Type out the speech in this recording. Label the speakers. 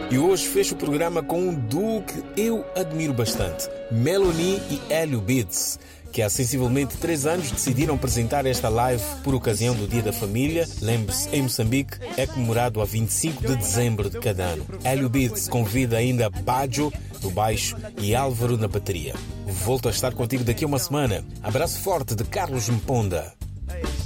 Speaker 1: E hoje fecho o programa com um duo que eu admiro bastante, Melanie e Hélio Beats, que há sensivelmente 3 anos decidiram apresentar esta live por ocasião do Dia da Família. Lembre-se, em Moçambique é comemorado a 25 de dezembro de cada ano. Hélio Beats convida ainda Bajo no baixo e Álvaro na bateria. Volto a estar contigo daqui a uma semana. Abraço forte de Carlos Mponda.